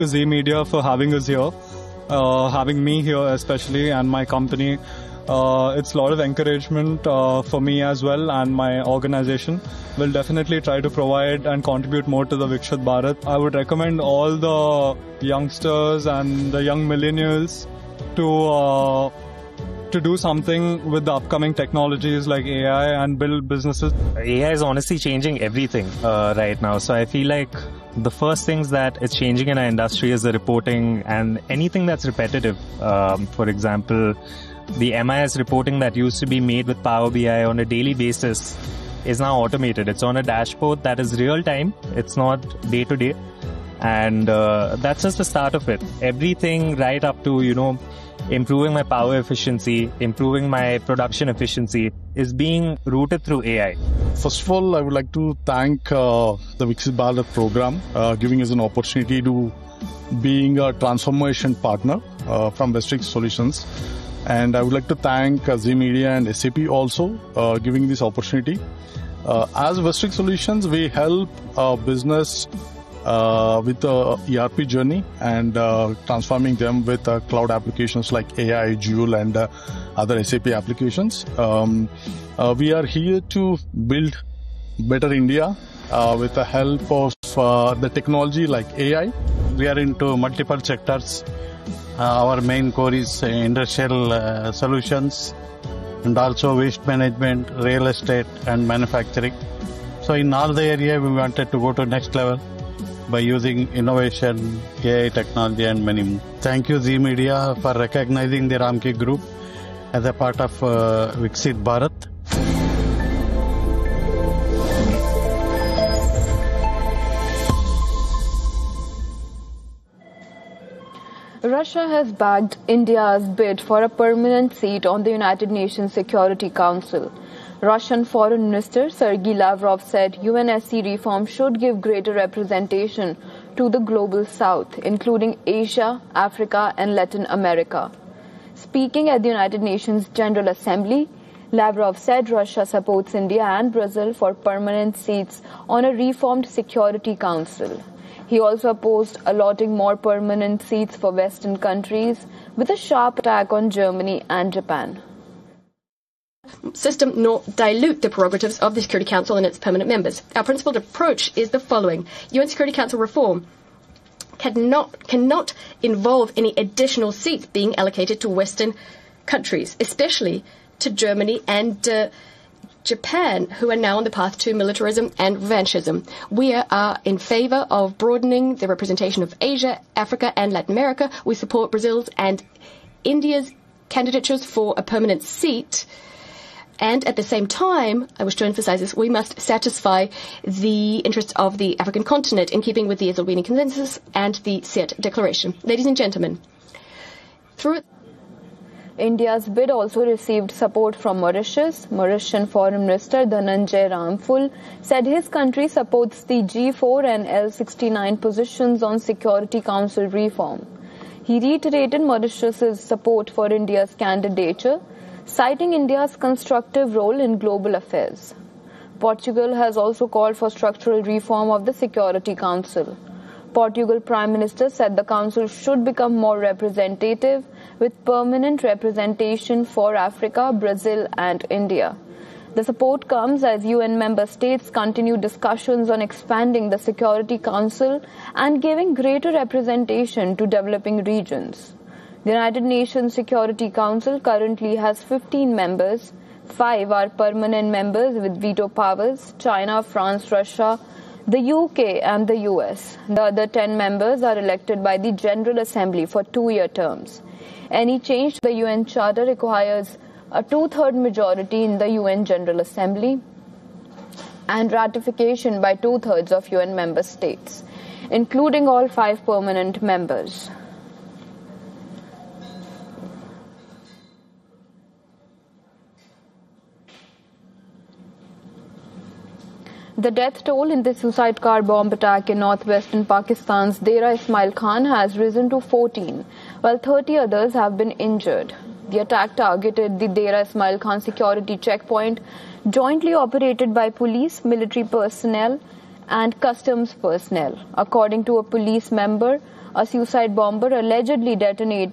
Zee Media for having us here, having me here especially, and my company. It's a lot of encouragement for me as well, and my organization will definitely try to provide and contribute more to the Viksit Bharat. I would recommend all the youngsters and the young millennials to do something with the upcoming technologies like AI and build businesses. AI is honestly changing everything right now. So I feel like the first things that it's changing in our industry is the reporting and anything that's repetitive. For example, the MIS reporting that used to be made with Power BI on a daily basis is now automated. It's on a dashboard that is real time. It's not day to day. And that's just the start of it. Everything right up to, improving my power efficiency, improving my production efficiency is being routed through AI. First of all, I would like to thank the Viksit Bharat program, giving us an opportunity to being a transformation partner from Westix Solutions. And I would like to thank Zee Media and SAP also giving this opportunity. As Westix Solutions, we help business with the ERP journey and transforming them with cloud applications like AI, Joule, and other SAP applications. We are here to build better India with the help of the technology like AI. We are into multiple sectors. Our main core is industrial solutions and also waste management, real estate and manufacturing. So in all the area we wanted to go to next level by using innovation, AI technology and many more. Thank you Zee Media for recognizing the Ramki Group as a part of Viksit Bharat. Russia has backed India's bid for a permanent seat on the United Nations Security Council. Russian Foreign Minister Sergei Lavrov said UNSC reform should give greater representation to the global south, including Asia, Africa and Latin America. Speaking at the United Nations General Assembly, Lavrov said Russia supports India and Brazil for permanent seats on a reformed Security Council. He also opposed allotting more permanent seats for Western countries, with a sharp attack on Germany and Japan. System nor dilute the prerogatives of the Security Council and its permanent members. Our principled approach is the following. UN Security Council reform cannot involve any additional seats being allocated to Western countries, especially to Germany and Japan, who are now on the path to militarism and revanchism. We are in favor of broadening the representation of Asia, Africa and Latin America. We support Brazil's and India's candidatures for a permanent seat. And at the same time, I wish to emphasize this, we must satisfy the interests of the African continent in keeping with the Eswatini Consensus and the Sète Declaration. Ladies and gentlemen, India's bid also received support from Mauritius. Mauritian Foreign Minister Dhananjay Ramphul said his country supports the G4 and L69 positions on Security Council reform. He reiterated Mauritius's support for India's candidature, citing India's constructive role in global affairs. Portugal has also called for structural reform of the Security Council. Portugal Prime Minister said the Council should become more representative, with permanent representation for Africa, Brazil and India. The support comes as UN member states continue discussions on expanding the Security Council and giving greater representation to developing regions. The United Nations Security Council currently has 15 members. 5 are permanent members with veto powers: China, France, Russia, the UK and the US. The other 10 members are elected by the General Assembly for 2-year terms. Any change to the UN Charter requires a 2/3 majority in the UN General Assembly and ratification by 2/3 of UN member states, including all 5 permanent members. The death toll in the suicide car bomb attack in northwestern Pakistan's Dera Ismail Khan has risen to 14, while 30 others have been injured. The attack targeted the Dera Ismail Khan security checkpoint, jointly operated by police, military personnel and customs personnel. According to a police member, A suicide bomber allegedly detonated